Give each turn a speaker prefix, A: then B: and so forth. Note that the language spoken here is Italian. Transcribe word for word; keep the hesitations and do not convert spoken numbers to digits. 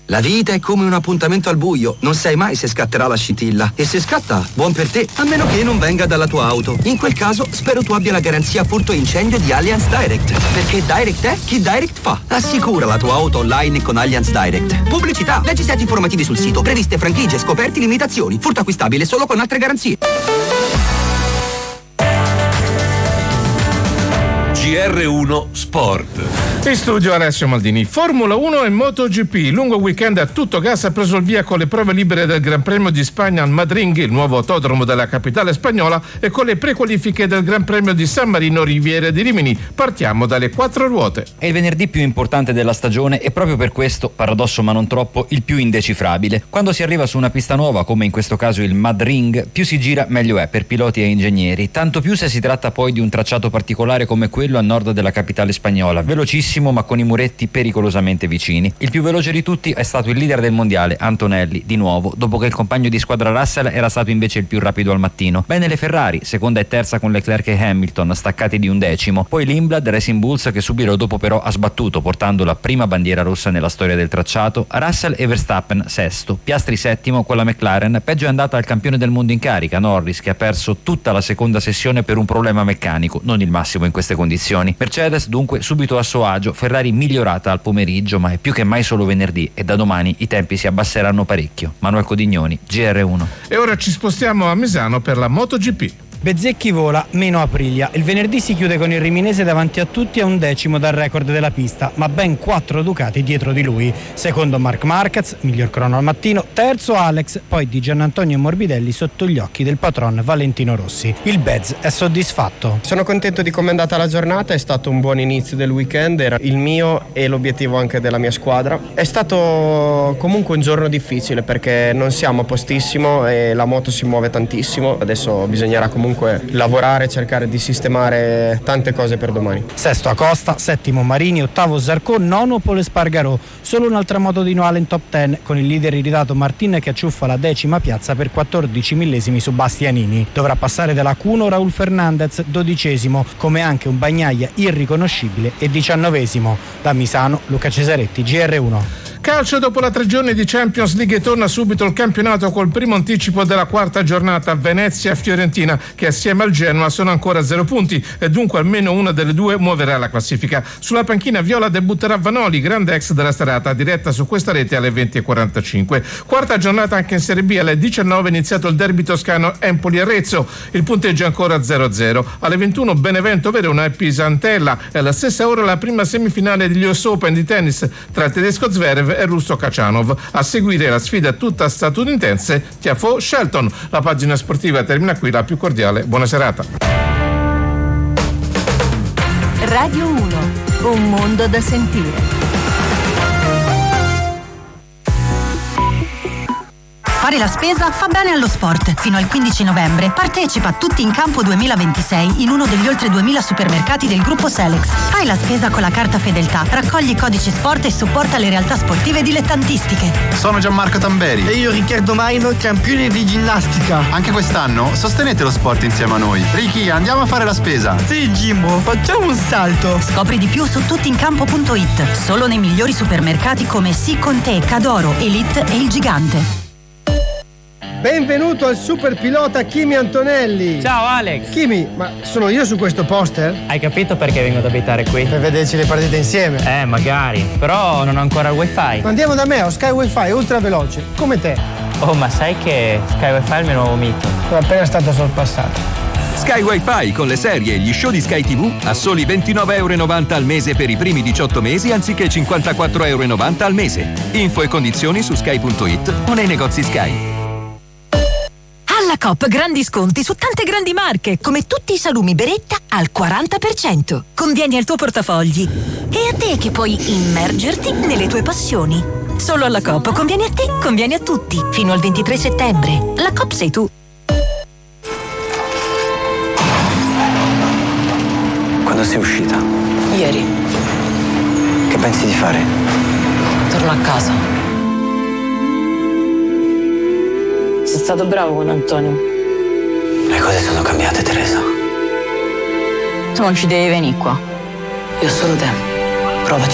A: La vita è come un appuntamento al buio, non sai mai se scatterà la scintilla. E se scatta, buon per te, a meno che non venga dalla tua auto. In quel caso, spero tu abbia la garanzia furto e incendio di Allianz Direct. Perché Direct è chi Direct fa. Assicura la tua auto online con Allianz Direct. Pubblicità, leggi set informativi sul sito, previste franchigie, scoperti, limitazioni. Furto acquistabile solo con altre garanzie.
B: G R uno Sport.
C: In studio Alessio Maldini. Formula uno e MotoGP. Lungo weekend a tutto gas ha preso il via con le prove libere del Gran Premio di Spagna al Madrid, il nuovo autodromo della capitale spagnola, e con le prequalifiche del Gran Premio di San Marino Riviera di Rimini. Partiamo dalle quattro ruote.
D: È il venerdì più importante della stagione e proprio per questo, paradosso ma non troppo, il più indecifrabile. Quando si arriva su una pista nuova, come in questo caso il Madrid, più si gira meglio è per piloti e ingegneri, tanto più se si tratta poi di un tracciato particolare come quello a nord della capitale spagnola, velocissimo ma con i muretti pericolosamente vicini. Il più veloce di tutti è stato il leader del mondiale, Antonelli, di nuovo, dopo che il compagno di squadra Russell era stato invece il più rapido al mattino. Bene le Ferrari, seconda e terza con Leclerc e Hamilton, staccati di un decimo. Poi l'Imblad Racing Bulls che subito dopo però ha sbattuto, portando la prima bandiera rossa nella storia del tracciato. Russell e Verstappen sesto, Piastri settimo con la McLaren. Peggio è andata al campione del mondo in carica, Norris, che ha perso tutta la seconda sessione per un problema meccanico, non il massimo in queste condizioni. Mercedes dunque subito a suo agio, Ferrari migliorata al pomeriggio, ma è più che mai solo venerdì e da domani i tempi si abbasseranno parecchio. Manuel Codignoni, G R uno.
C: E ora ci spostiamo a Misano per la MotoGP.
E: Bezzecchi vola, meno Aprilia. Il venerdì si chiude con il riminese davanti a tutti a un decimo dal record della pista, ma ben quattro Ducati dietro di lui. Secondo Marc Marquez, miglior crono al mattino. Terzo Alex, poi di Giannantonio Morbidelli sotto gli occhi del patron Valentino Rossi. Il Bez è soddisfatto.
F: Sono contento di come è andata la giornata, è stato un buon inizio del weekend, era il mio e l'obiettivo anche della mia squadra. È stato comunque un giorno difficile perché non siamo a postissimo e la moto si muove tantissimo. Adesso bisognerà comunque lavorare, cercare di sistemare tante cose per domani.
E: Sesto Acosta, settimo Marini, ottavo Zarco, nono Pole Espargaró. Solo un'altra moto di Noale in top dieci con il leader irritato Martin che acciuffa la decima piazza per quattordici millesimi su Bastianini. Dovrà passare dalla Q uno Raul Fernandez, dodicesimo, come anche un Bagnaia irriconoscibile e diciannovesimo. Da Misano, Luca Cesaretti, G R uno.
C: Calcio dopo la tre giorni di Champions League torna subito il campionato col primo anticipo della quarta giornata Venezia-Fiorentina che assieme al Genoa sono ancora a zero punti e dunque almeno una delle due muoverà la classifica. Sulla panchina viola debutterà Vanoli, grande ex della serata, diretta su questa rete alle venti e quarantacinque. Quarta giornata anche in Serie B, alle diciannove è iniziato il derby toscano Empoli-Arezzo, il punteggio è ancora zero a zero. Alle ventuno Benevento-Verona e Pisa-Antella e alla stessa ora la prima semifinale degli U S Open di tennis tra il tedesco Zverev e russo Kachanov. A seguire la sfida tutta statunitense Tiafoe Shelton. La pagina sportiva termina qui, la più cordiale buona serata.
G: Radio uno, un mondo da sentire.
H: Fare la spesa fa bene allo sport. Fino al quindici novembre partecipa a Tutti in Campo duemilaventisei in uno degli oltre duemila supermercati del gruppo Selex. Fai la spesa con la carta Fedeltà, raccogli i codici sport e supporta le realtà sportive dilettantistiche.
I: Sono Gianmarco Tamberi.
J: E io Riccardo Maino, campione di ginnastica.
I: Anche quest'anno sostenete lo sport insieme a noi. Ricky, andiamo a fare la spesa.
J: Sì, Jimbo, facciamo un salto.
H: Scopri di più su tuttincampo punto it. Solo nei migliori supermercati come Sì con te, Cadoro, Elite e Il Gigante.
K: Benvenuto al super pilota Kimi Antonelli.
L: Ciao Alex.
K: Kimi, ma sono io su questo poster?
L: Hai capito perché vengo ad abitare qui?
K: Per vederci le partite insieme.
L: Eh, magari. Però non ho ancora il wifi.
K: Ma andiamo da me, ho Sky Wi-Fi ultra veloce, come te.
L: Oh, ma sai che Sky Wi-Fi è il mio nuovo mito?
K: Sono appena stato sorpassato.
M: Sky Wi-Fi con le serie e gli show di Sky tivù a soli ventinove e novanta euro al mese per i primi diciotto mesi anziché cinquantaquattro e novanta euro al mese. Info e condizioni su sky punto it o nei negozi Sky.
H: Alla Coop grandi sconti su tante grandi marche, come tutti i salumi Beretta al quaranta per cento. Convieni al tuo portafogli. E a te che puoi immergerti nelle tue passioni. Solo alla Coop convieni a te, convieni a tutti. Fino al ventitré settembre. La Coop sei tu.
N: Quando sei uscita?
O: Ieri.
N: Che pensi di fare?
O: Torno a casa. Sei stato bravo con Antonio.
N: Le cose sono cambiate, Teresa.
O: Tu non ci devi venire qua. Io ho solo te. Provaci.